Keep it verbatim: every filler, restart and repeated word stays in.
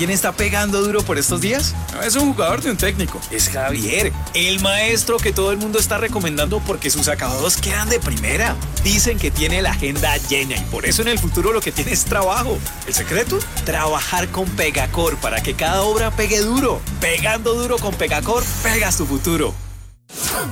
quién está pegando duro por estos días? No es un jugador de un técnico, es Javier, el maestro que todo el mundo está recomendando porque sus acabados quedan de primera. Dicen que tiene la agenda llena y por eso en el futuro lo que tiene es trabajo. ¿El secreto? Trabajar con Pegacor para que cada obra pegue duro. Pegando duro con Pegacor, pegas tu futuro.